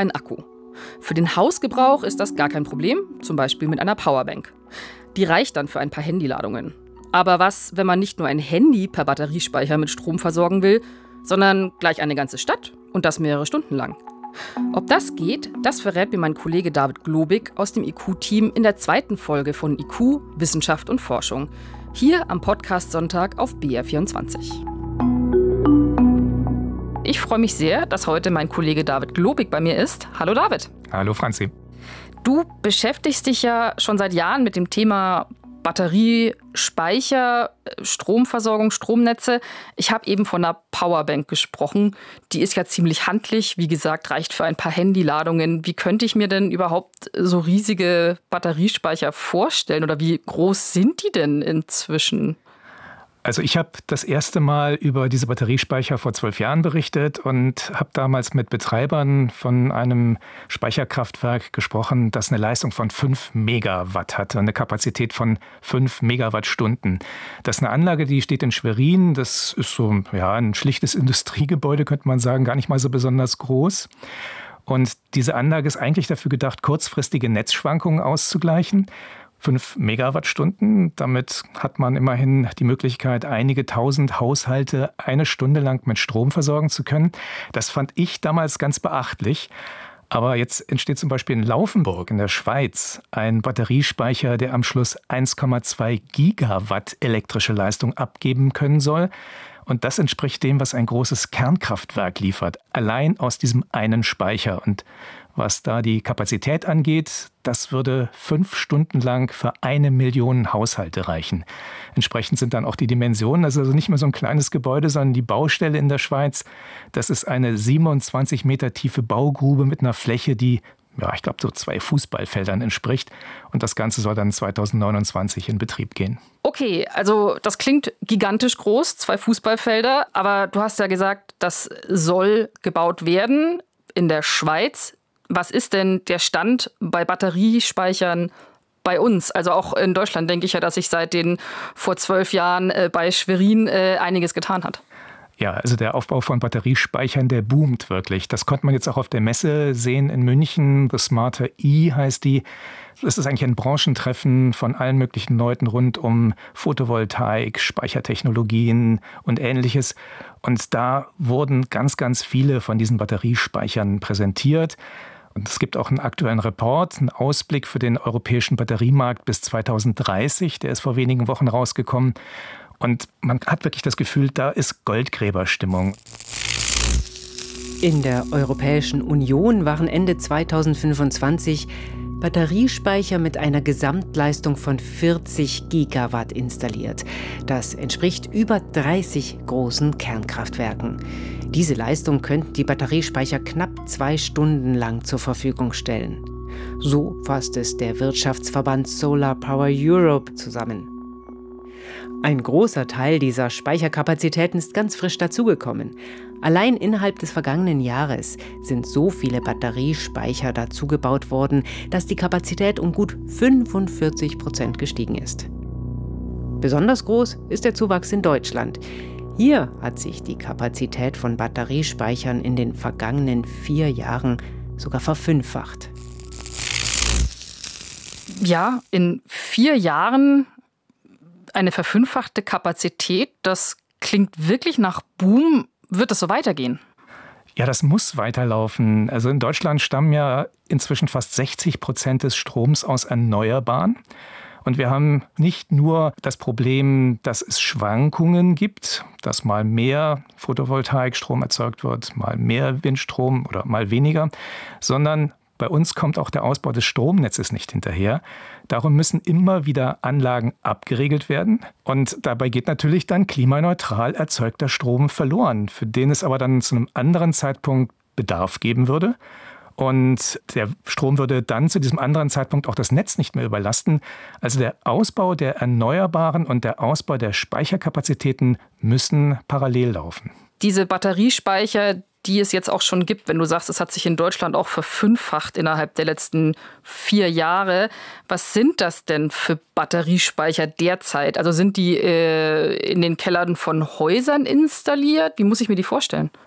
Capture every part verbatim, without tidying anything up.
ein Akku. Für den Hausgebrauch ist das gar kein Problem, zum Beispiel mit einer Powerbank. Die reicht dann für ein paar Handyladungen. Aber was, wenn man nicht nur ein Handy per Batteriespeicher mit Strom versorgen will, sondern gleich eine ganze Stadt und das mehrere Stunden lang? Ob das geht, das verrät mir mein Kollege David Globig aus dem I Q-Team in der zweiten Folge von I Q, Wissenschaft und Forschung. Hier am Podcast Sonntag auf B R vierundzwanzig. Ich freue mich sehr, dass heute mein Kollege David Globig bei mir ist. Hallo David. Hallo Franzi. Du beschäftigst dich ja schon seit Jahren mit dem Thema Batterie, Speicher, Stromversorgung, Stromnetze. Ich habe eben von einer Powerbank gesprochen. Die ist ja ziemlich handlich. Wie gesagt, reicht für ein paar Handyladungen. Wie könnte ich mir denn überhaupt so riesige Batteriespeicher vorstellen? Oder wie groß sind die denn inzwischen? Also ich habe das erste Mal über diese Batteriespeicher vor zwölf Jahren berichtet und habe damals mit Betreibern von einem Speicherkraftwerk gesprochen, das eine Leistung von fünf Megawatt hatte, eine Kapazität von fünf Megawattstunden. Das ist eine Anlage, die steht in Schwerin. Das ist so ja, ein schlichtes Industriegebäude, könnte man sagen, gar nicht mal so besonders groß. Und diese Anlage ist eigentlich dafür gedacht, kurzfristige Netzschwankungen auszugleichen. Fünf Megawattstunden, damit hat man immerhin die Möglichkeit, einige tausend Haushalte eine Stunde lang mit Strom versorgen zu können. Das fand ich damals ganz beachtlich. Aber jetzt entsteht zum Beispiel in Laufenburg in der Schweiz ein Batteriespeicher, der am Schluss eins Komma zwei Gigawatt elektrische Leistung abgeben können soll. Und das entspricht dem, was ein großes Kernkraftwerk liefert, allein aus diesem einen Speicher. Und was da die Kapazität angeht, das würde fünf Stunden lang für eine Million Haushalte reichen. Entsprechend sind dann auch die Dimensionen, also nicht mehr so ein kleines Gebäude, sondern die Baustelle in der Schweiz. Das ist eine siebenundzwanzig Meter tiefe Baugrube mit einer Fläche, die, ja, ich glaube, so zwei Fußballfeldern entspricht. Und das Ganze soll dann zweitausendneunundzwanzig in Betrieb gehen. Okay, also das klingt gigantisch groß, zwei Fußballfelder. Aber du hast ja gesagt, das soll gebaut werden in der Schweiz. Was ist denn der Stand bei Batteriespeichern bei uns? Also auch in Deutschland denke ich ja, dass sich seit den vor zwölf Jahren äh, bei Schwerin äh, einiges getan hat. Ja, also der Aufbau von Batteriespeichern, der boomt wirklich. Das konnte man jetzt auch auf der Messe sehen in München. The Smarter E heißt die. Das ist eigentlich ein Branchentreffen von allen möglichen Leuten rund um Photovoltaik, Speichertechnologien und Ähnliches. Und da wurden ganz, ganz viele von diesen Batteriespeichern präsentiert. Und es gibt auch einen aktuellen Report, einen Ausblick für den europäischen Batteriemarkt bis zweitausenddreißig. Der ist vor wenigen Wochen rausgekommen. Und man hat wirklich das Gefühl, da ist Goldgräberstimmung. In der Europäischen Union waren Ende zweitausendfünfundzwanzig Batteriespeicher mit einer Gesamtleistung von vierzig Gigawatt installiert. Das entspricht über dreißig großen Kernkraftwerken. Diese Leistung könnten die Batteriespeicher knapp zwei Stunden lang zur Verfügung stellen. So fasst es der Wirtschaftsverband Solar Power Europe zusammen. Ein großer Teil dieser Speicherkapazitäten ist ganz frisch dazugekommen. Allein innerhalb des vergangenen Jahres sind so viele Batteriespeicher dazugebaut worden, dass die Kapazität um gut fünfundvierzig Prozent gestiegen ist. Besonders groß ist der Zuwachs in Deutschland. Hier hat sich die Kapazität von Batteriespeichern in den vergangenen vier Jahren sogar verfünffacht. Ja, in vier Jahren eine verfünffachte Kapazität, das klingt wirklich nach Boom. Wird es so weitergehen? Ja, das muss weiterlaufen. Also in Deutschland stammen ja inzwischen fast sechzig Prozent des Stroms aus Erneuerbaren. Und wir haben nicht nur das Problem, dass es Schwankungen gibt, dass mal mehr Photovoltaikstrom erzeugt wird, mal mehr Windstrom oder mal weniger, sondern bei uns kommt auch der Ausbau des Stromnetzes nicht hinterher. Darum müssen immer wieder Anlagen abgeregelt werden. Und dabei geht natürlich dann klimaneutral erzeugter Strom verloren, für den es aber dann zu einem anderen Zeitpunkt Bedarf geben würde. Und der Strom würde dann zu diesem anderen Zeitpunkt auch das Netz nicht mehr überlasten. Also der Ausbau der Erneuerbaren und der Ausbau der Speicherkapazitäten müssen parallel laufen. Diese Batteriespeicher, die es jetzt auch schon gibt, wenn du sagst, es hat sich in Deutschland auch verfünffacht innerhalb der letzten vier Jahre. Was sind das denn für Batteriespeicher derzeit? Also sind die äh, in den Kellern von Häusern installiert? Wie muss ich mir die vorstellen?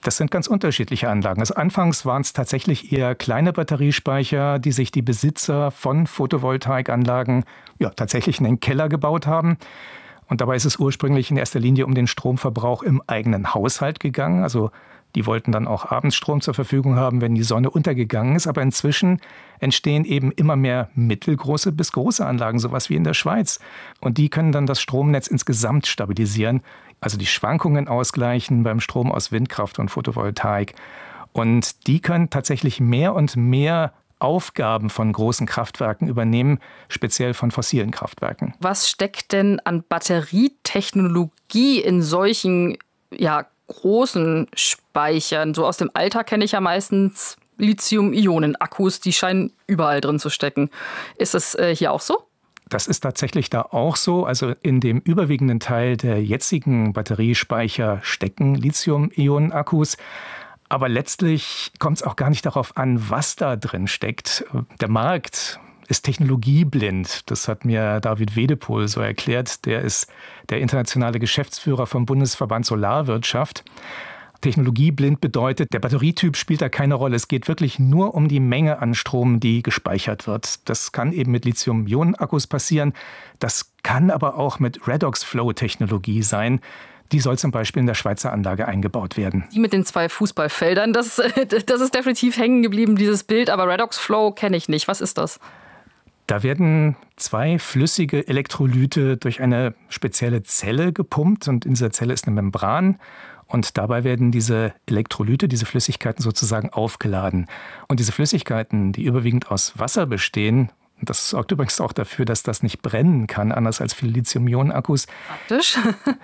Das sind ganz unterschiedliche Anlagen. Also anfangs waren es tatsächlich eher kleine Batteriespeicher, die sich die Besitzer von Photovoltaikanlagen ja, tatsächlich in den Keller gebaut haben. Und dabei ist es ursprünglich in erster Linie um den Stromverbrauch im eigenen Haushalt gegangen. Also die wollten dann auch abends Strom zur Verfügung haben, wenn die Sonne untergegangen ist. Aber inzwischen entstehen eben immer mehr mittelgroße bis große Anlagen, sowas wie in der Schweiz. Und die können dann das Stromnetz insgesamt stabilisieren, also die Schwankungen ausgleichen beim Strom aus Windkraft und Photovoltaik. Und die können tatsächlich mehr und mehr Aufgaben von großen Kraftwerken übernehmen, speziell von fossilen Kraftwerken. Was steckt denn an Batterietechnologie in solchen ja, großen Speichern? So aus dem Alltag kenne ich ja meistens Lithium-Ionen-Akkus, die scheinen überall drin zu stecken. Ist das äh, hier auch so? Das ist tatsächlich da auch so. Also in dem überwiegenden Teil der jetzigen Batteriespeicher stecken Lithium-Ionen-Akkus. Aber letztlich kommt es auch gar nicht darauf an, was da drin steckt. Der Markt ist technologieblind. Das hat mir David Wedepohl so erklärt. Der ist der internationale Geschäftsführer vom Bundesverband Solarwirtschaft. Technologieblind bedeutet, der Batterietyp spielt da keine Rolle. Es geht wirklich nur um die Menge an Strom, die gespeichert wird. Das kann eben mit Lithium-Ionen-Akkus passieren. Das kann aber auch mit Redox-Flow-Technologie sein. Die soll zum Beispiel in der Schweizer Anlage eingebaut werden. Die mit den zwei Fußballfeldern, das, das ist definitiv hängen geblieben, dieses Bild. Aber Redox Flow kenne ich nicht. Was ist das? Da werden zwei flüssige Elektrolyte durch eine spezielle Zelle gepumpt. Und in dieser Zelle ist eine Membran. Und dabei werden diese Elektrolyte, diese Flüssigkeiten sozusagen aufgeladen. Und diese Flüssigkeiten, die überwiegend aus Wasser bestehen, das sorgt übrigens auch dafür, dass das nicht brennen kann, anders als viele Lithium-Ionen-Akkus. Praktisch.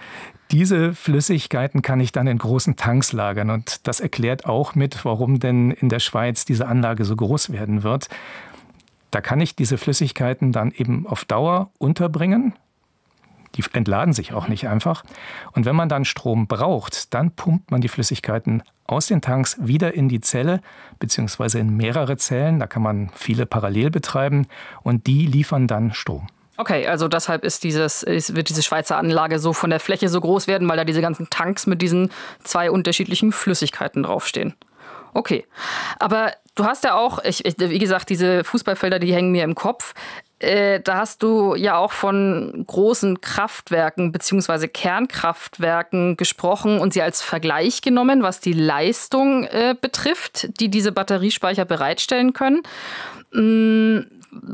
Diese Flüssigkeiten kann ich dann in großen Tanks lagern. Und das erklärt auch mit, warum denn in der Schweiz diese Anlage so groß werden wird. Da kann ich diese Flüssigkeiten dann eben auf Dauer unterbringen. Die entladen sich auch nicht einfach. Und wenn man dann Strom braucht, dann pumpt man die Flüssigkeiten aus den Tanks wieder in die Zelle, beziehungsweise in mehrere Zellen. Da kann man viele parallel betreiben und die liefern dann Strom. Okay, also deshalb ist dieses, ist, wird diese Schweizer Anlage so von der Fläche so groß werden, weil da diese ganzen Tanks mit diesen zwei unterschiedlichen Flüssigkeiten draufstehen. Okay, aber du hast ja auch, ich, wie gesagt, diese Fußballfelder, die hängen mir im Kopf. Äh, da hast du ja auch von großen Kraftwerken bzw. Kernkraftwerken gesprochen und sie als Vergleich genommen, was die Leistung äh, betrifft, die diese Batteriespeicher bereitstellen können. Hm,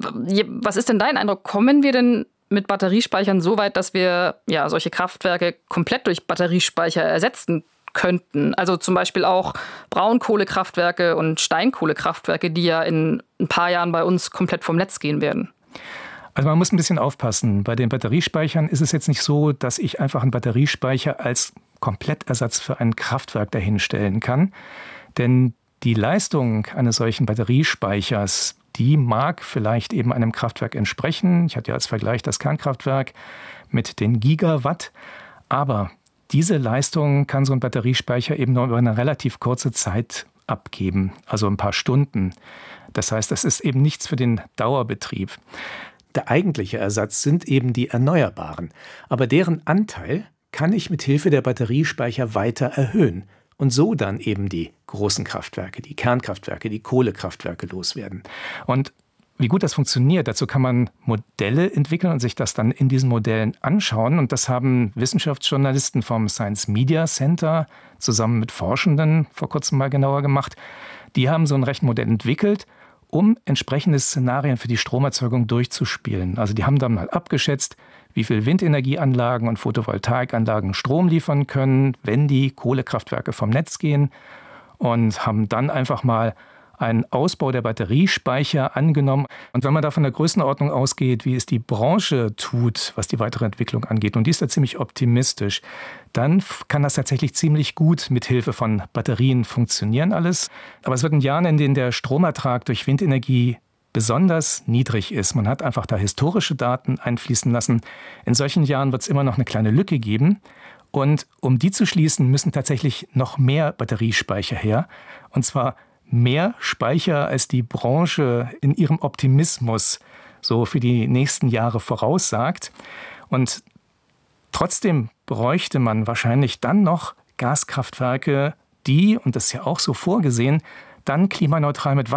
was ist denn dein Eindruck? Kommen wir denn mit Batteriespeichern so weit, dass wir ja solche Kraftwerke komplett durch Batteriespeicher ersetzen könnten? Also zum Beispiel auch Braunkohlekraftwerke und Steinkohlekraftwerke, die ja in ein paar Jahren bei uns komplett vom Netz gehen werden. Also man muss ein bisschen aufpassen. Bei den Batteriespeichern ist es jetzt nicht so, dass ich einfach einen Batteriespeicher als Komplettersatz für ein Kraftwerk dahinstellen kann. Denn die Leistung eines solchen Batteriespeichers, die mag vielleicht eben einem Kraftwerk entsprechen. Ich hatte ja als Vergleich das Kernkraftwerk mit den Gigawatt. Aber diese Leistung kann so ein Batteriespeicher eben nur über eine relativ kurze Zeit abgeben, also ein paar Stunden. Das heißt, das ist eben nichts für den Dauerbetrieb. Der eigentliche Ersatz sind eben die Erneuerbaren. Aber deren Anteil kann ich mit Hilfe der Batteriespeicher weiter erhöhen und so dann eben die großen Kraftwerke, die Kernkraftwerke, die Kohlekraftwerke loswerden. Und wie gut das funktioniert, dazu kann man Modelle entwickeln und sich das dann in diesen Modellen anschauen. Und das haben Wissenschaftsjournalisten vom Science Media Center zusammen mit Forschenden vor kurzem mal genauer gemacht. Die haben so ein Rechenmodell entwickelt, um entsprechende Szenarien für die Stromerzeugung durchzuspielen. Also die haben dann mal abgeschätzt, wie viel Windenergieanlagen und Photovoltaikanlagen Strom liefern können, wenn die Kohlekraftwerke vom Netz gehen, und haben dann einfach mal einen Ausbau der Batteriespeicher angenommen. Und wenn man da von der Größenordnung ausgeht, wie es die Branche tut, was die weitere Entwicklung angeht, und die ist da ziemlich optimistisch, dann kann das tatsächlich ziemlich gut mit Hilfe von Batterien funktionieren alles. Aber es wird in Jahren, in denen der Stromertrag durch Windenergie besonders niedrig ist. Man hat einfach da historische Daten einfließen lassen. In solchen Jahren wird es immer noch eine kleine Lücke geben. Und um die zu schließen, müssen tatsächlich noch mehr Batteriespeicher her. Und zwar mehr Speicher, als die Branche in ihrem Optimismus so für die nächsten Jahre voraussagt. Und trotzdem bräuchte man wahrscheinlich dann noch Gaskraftwerke, die, und das ist ja auch so vorgesehen, dann klimaneutral mit